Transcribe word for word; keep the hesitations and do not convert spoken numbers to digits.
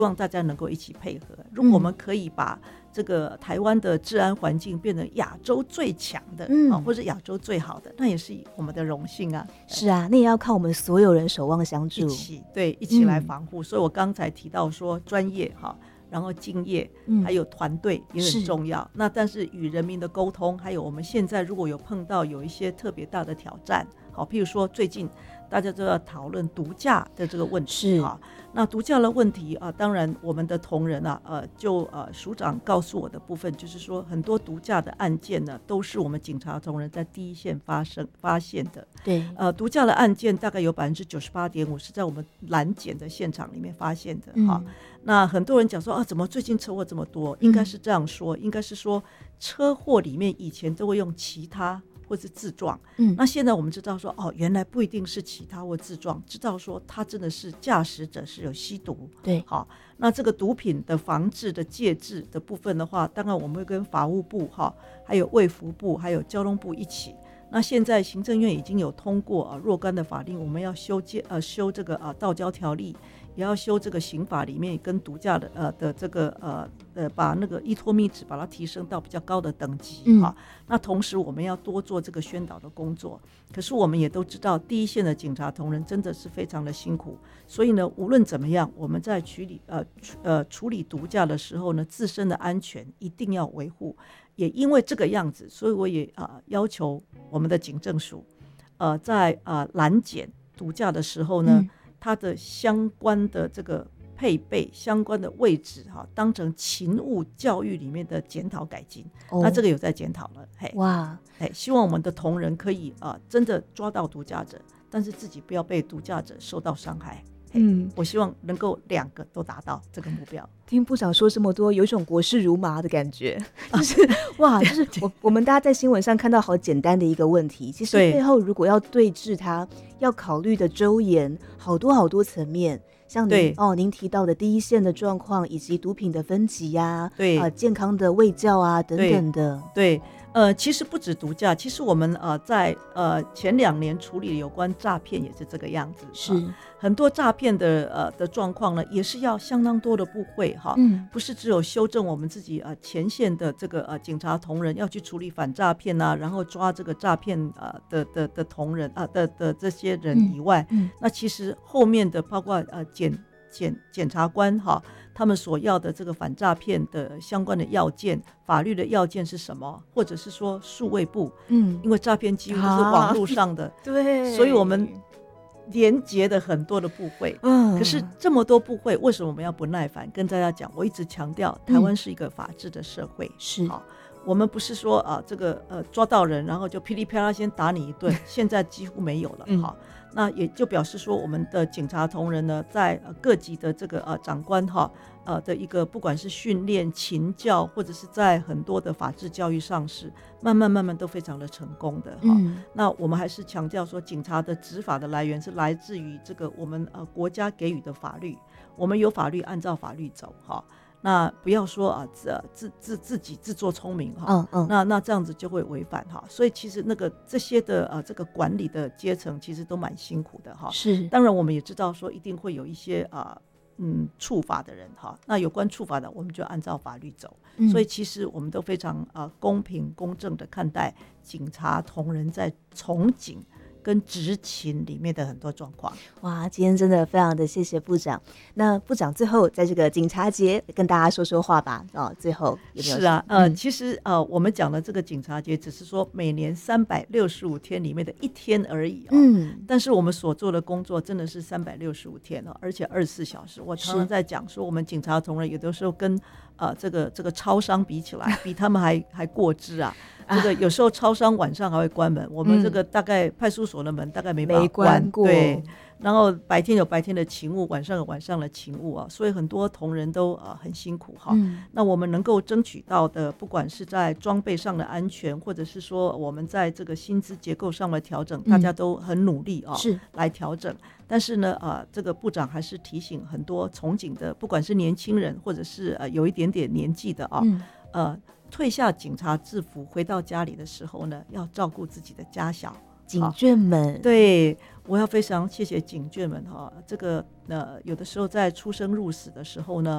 望大家能够一起配合。如果我们可以把这个台湾的治安环境变成亚洲最强的、嗯啊、或者亚洲最好的，那也是我们的荣幸啊。 是啊，那也要靠我们所有人守望相助， 一起对一起来防护、嗯、所以我刚才提到说专业哈，然后敬业、嗯、还有团队也很重要。那但是与人民的沟通，还有我们现在如果有碰到有一些特别大的挑战，好，譬如说最近大家都要讨论毒驾的这个问题啊。那毒驾的问题啊，当然我们的同仁啊，呃，就呃署长告诉我的部分，就是说很多毒驾的案件呢，都是我们警察同仁在第一线发生发现的。 对， 呃，毒驾的案件大概有百分之九十八点五是在我们拦检的现场里面发现的哈、嗯。那很多人讲说啊，怎么最近车祸这么多？应该是这样说，嗯、应该是说车祸里面以前都会用其他或是自撞，嗯，那现在我们知道说，哦，原来不一定是其他或自撞，知道说他真的是驾驶者是有吸毒， 对， 好，那这个毒品的防治的戒治的部分的话，当然我们会跟法务部哈，还有卫福部，还有交通部一起。那现在行政院已经有通过啊若干的法令，我们要修戒呃修这个啊道交条例。也要修这个刑法里面跟毒驾的呃的这个呃呃把那个依托密值把它提升到比较高的等级、嗯啊、那同时我们要多做这个宣导的工作。可是我们也都知道第一线的警察同仁真的是非常的辛苦，所以呢无论怎么样我们在处理呃呃处理毒驾的时候呢，自身的安全一定要维护。也因为这个样子，所以我也、呃、要求我们的警政署呃在呃拦检毒驾的时候呢、嗯它的相关的这个配备相关的位置哈，当成勤务教育里面的检讨改进、哦、那这个有在检讨了。嘿哇，嘿希望我们的同仁可以、呃、真的抓到毒驾者，但是自己不要被毒驾者受到伤害。嗯，我希望能够两个都达到这个目标。 听部长说这么多，有一种国事如麻的感觉，就是哇，就是我我们大家在新闻上看到好简单的一个问题，其实背后如果要对治它，要考虑的周延好多好多层面。像您哦，您提到的第一线的状况，以及毒品的分级啊，对，呃，健康的卫教啊等等的， 对。对呃，其实不止毒驾，其实我们呃在呃前两年处理有关诈骗也是这个样子，是、啊、很多诈骗的呃的状况呢，也是要相当多的部会哈，嗯，不是只有修正我们自己呃前线的这个呃警察同仁要去处理反诈骗啊，然后抓这个诈骗呃的的的同仁啊、呃、的的这些人以外，嗯，嗯那其实后面的包括呃检检检察官哈，他们所要的这个反诈骗的相关的要件，法律的要件是什么？或者是说数位部，嗯，因为诈骗几乎都是网络上的，啊、对，所以我们连结的很多的部会，嗯，可是这么多部会，为什么我们要不耐烦跟大家讲？我一直强调，台湾是一个法治的社会，是、嗯、好。我们不是说啊，这个呃抓到人，然后就噼里啪啦先打你一顿，现在几乎没有了，嗯、好。那也就表示说，我们的警察同仁呢，在各级的这个呃长官哈呃的一个不管是训练、勤教，或者是在很多的法治教育上是慢慢慢慢都非常的成功的哈、嗯。那我们还是强调说，警察的执法的来源是来自于这个我们呃国家给予的法律，我们有法律按照法律走哈。那不要说啊，自自自己自作聪明哈，嗯嗯，那那这样子就会违反哈。所以其实那个这些的呃这个管理的阶层其实都蛮辛苦的哈。是，当然我们也知道说一定会有一些啊嗯触法的人哈。那有关触法的，我们就按照法律走。嗯、所以其实我们都非常啊公平公正的看待警察同仁在从警跟执勤里面的很多状况。 哇，今天真的非常的谢谢部长。那部长最后在这个警察节跟大家说说话吧。哦，最后有没有？ 是啊，呃，嗯、其实呃，我们讲的这个警察节只是说每年三百六十五天里面的一天而已、哦、嗯，但是我们所做的工作真的是三百六十五天哦，而且二十四小时。我常常在讲说，我们警察同仁有的时候跟呃这个这个超商比起来，比他们还还过之啊。这个有时候超商晚上还会关门，我们这个大概派出所的门大概没办法关，没关过，对。然后白天有白天的勤务，晚上有晚上的勤务啊，所以很多同仁都呃很辛苦哈、嗯。那我们能够争取到的，不管是在装备上的安全，或者是说我们在这个薪资结构上的调整，大家都很努力啊、哦，是来调整。但是呢，呃，这个部长还是提醒很多从警的，不管是年轻人，或者是呃有一点点年纪的啊、哦嗯，呃。退下警察制服回到家里的时候呢，要照顾自己的家小警眷们。 对，我要非常谢谢警眷们哈。这个呃，有的时候在出生入死的时候呢，